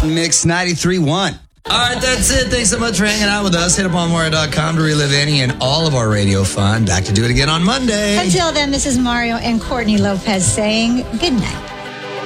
Mix 93.1. All right, that's it. Thanks so much for hanging out with us. Hit up onmario.com to relive any and all of our radio fun. Back to do it again on Monday. Until then, this is Mario and Courtney Lopez saying good night.